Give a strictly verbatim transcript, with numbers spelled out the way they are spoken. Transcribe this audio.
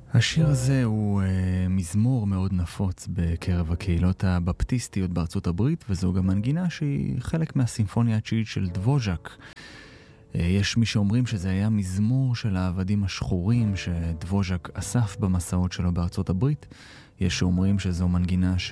השיר הזה הוא uh, מזמור מאוד נפוץ בקרב הקהילות הבפטיסטיות בארצות הברית, וזו גם מנגינה שהיא חלק מהסימפוניה התשיעית של דבוז'ק. Uh, יש מי שאומרים שזה היה מזמור של העבדים השחורים שדבוז'ק אסף במסעות שלו בארצות הברית. יש שאומרים שזו מנגינה ש...